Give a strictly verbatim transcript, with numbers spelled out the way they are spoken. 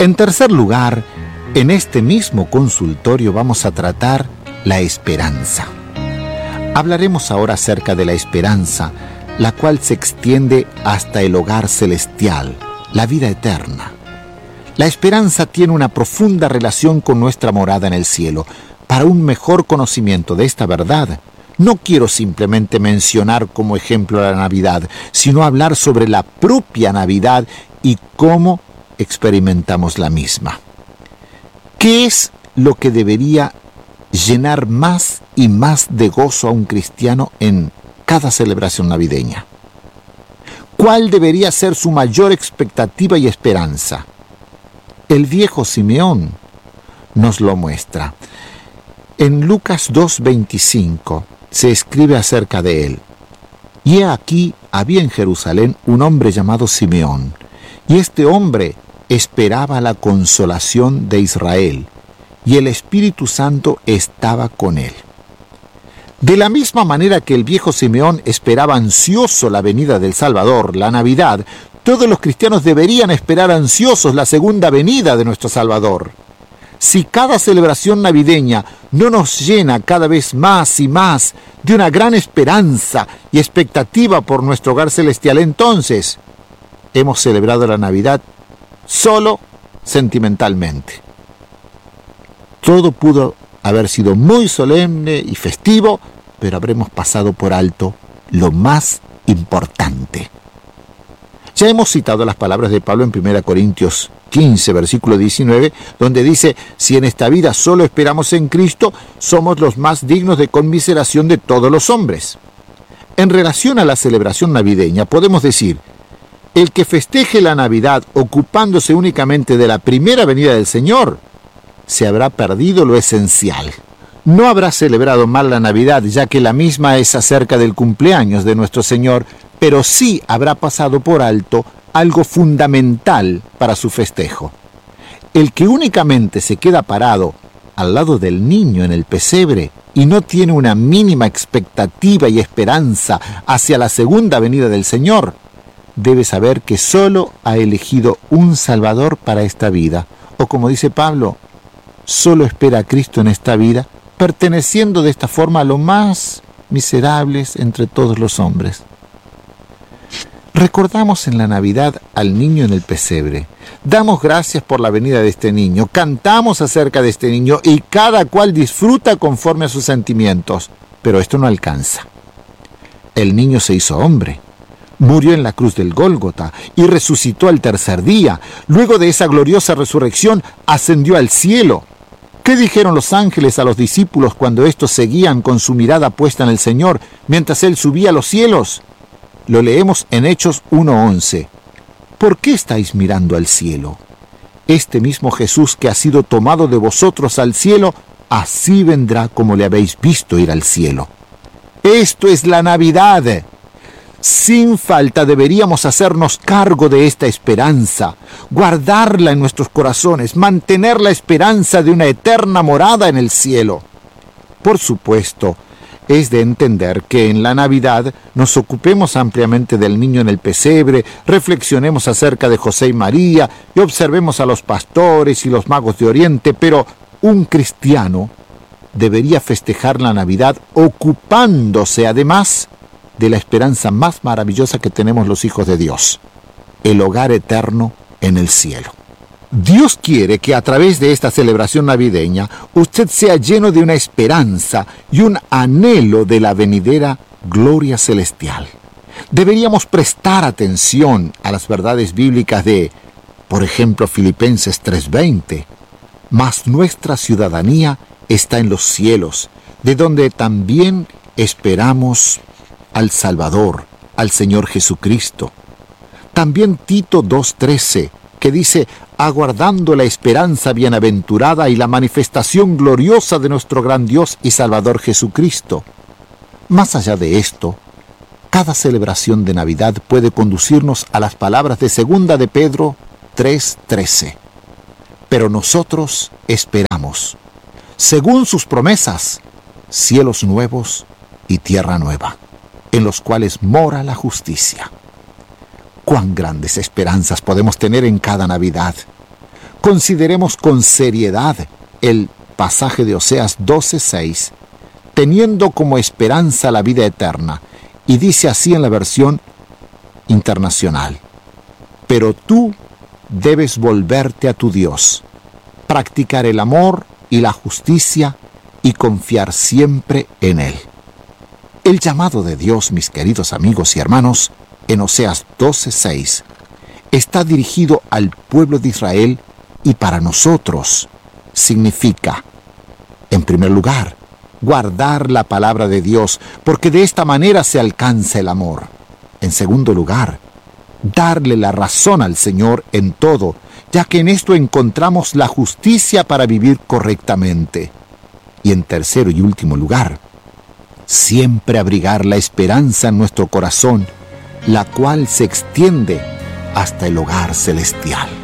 En tercer lugar, en este mismo consultorio vamos a tratar la esperanza. Hablaremos ahora acerca de la esperanza, la cual se extiende hasta el hogar celestial, la vida eterna. La esperanza tiene una profunda relación con nuestra morada en el cielo. Para un mejor conocimiento de esta verdad, no quiero simplemente mencionar como ejemplo la Navidad, sino hablar sobre la propia Navidad y cómo experimentamos la misma. ¿Qué es lo que debería llenar más y más de gozo a un cristiano en cada celebración navideña? ¿Cuál debería ser su mayor expectativa y esperanza? El viejo Simeón nos lo muestra. En Lucas dos veinticinco se escribe acerca de él. Y he aquí había en Jerusalén un hombre llamado Simeón, y este hombre esperaba la consolación de Israel, y el Espíritu Santo estaba con él. De la misma manera que el viejo Simeón esperaba ansioso la venida del Salvador, la Navidad, todos los cristianos deberían esperar ansiosos la segunda venida de nuestro Salvador. Si cada celebración navideña no nos llena cada vez más y más de una gran esperanza y expectativa por nuestro hogar celestial, entonces hemos celebrado la Navidad solo sentimentalmente. Todo pudo haber sido muy solemne y festivo, pero habremos pasado por alto lo más importante. Ya hemos citado las palabras de Pablo en primera Corintios quince, versículo diecinueve, donde dice: si en esta vida solo esperamos en Cristo, somos los más dignos de conmiseración de todos los hombres. En relación a la celebración navideña, podemos decir: el que festeje la Navidad ocupándose únicamente de la primera venida del Señor, se habrá perdido lo esencial. No habrá celebrado mal la Navidad, ya que la misma es acerca del cumpleaños de nuestro Señor, pero sí habrá pasado por alto algo fundamental para su festejo. El que únicamente se queda parado al lado del niño en el pesebre y no tiene una mínima expectativa y esperanza hacia la segunda venida del Señor, debe saber que solo ha elegido un Salvador para esta vida, o como dice Pablo, solo espera a Cristo en esta vida, perteneciendo de esta forma a los más miserables entre todos los hombres. Recordamos en la Navidad al niño en el pesebre. Damos gracias por la venida de este niño, cantamos acerca de este niño y cada cual disfruta conforme a sus sentimientos. Pero esto no alcanza. El niño se hizo hombre, murió en la cruz del Gólgota y resucitó al tercer día. Luego de esa gloriosa resurrección, ascendió al cielo. ¿Qué dijeron los ángeles a los discípulos cuando estos seguían con su mirada puesta en el Señor mientras Él subía a los cielos? Lo leemos en Hechos uno once. ¿Por qué estáis mirando al cielo? Este mismo Jesús que ha sido tomado de vosotros al cielo, así vendrá como le habéis visto ir al cielo. Esto es la Navidad. Sin falta deberíamos hacernos cargo de esta esperanza, guardarla en nuestros corazones, mantener la esperanza de una eterna morada en el cielo. Por supuesto, es de entender que en la Navidad nos ocupemos ampliamente del niño en el pesebre, reflexionemos acerca de José y María y observemos a los pastores y los magos de Oriente, pero un cristiano debería festejar la Navidad ocupándose además de la esperanza más maravillosa que tenemos los hijos de Dios, el hogar eterno en el cielo. Dios quiere que a través de esta celebración navideña usted sea lleno de una esperanza y un anhelo de la venidera gloria celestial. Deberíamos prestar atención a las verdades bíblicas de, por ejemplo, Filipenses tres veinte. Mas nuestra ciudadanía está en los cielos, de donde también esperamos al Salvador, al Señor Jesucristo. También Tito dos trece, que dice: aguardando la esperanza bienaventurada y la manifestación gloriosa de nuestro gran Dios y Salvador Jesucristo. Más allá de esto, cada celebración de Navidad puede conducirnos a las palabras de segunda de Pedro tres trece. Pero nosotros esperamos, según sus promesas, cielos nuevos y tierra nueva, en los cuales mora la justicia. Cuán grandes esperanzas podemos tener en cada Navidad. Consideremos con seriedad el pasaje de Oseas doce seis, teniendo como esperanza la vida eterna, y dice así en la versión internacional: pero tú debes volverte a tu Dios, practicar el amor y la justicia y confiar siempre en Él. El llamado de Dios, mis queridos amigos y hermanos, en Oseas doce seis, está dirigido al pueblo de Israel y para nosotros significa, en primer lugar, guardar la palabra de Dios, porque de esta manera se alcanza el amor. En segundo lugar, darle la razón al Señor en todo, ya que en esto encontramos la justicia para vivir correctamente. Y en tercero y último lugar, siempre abrigar la esperanza en nuestro corazón, la cual se extiende hasta el hogar celestial.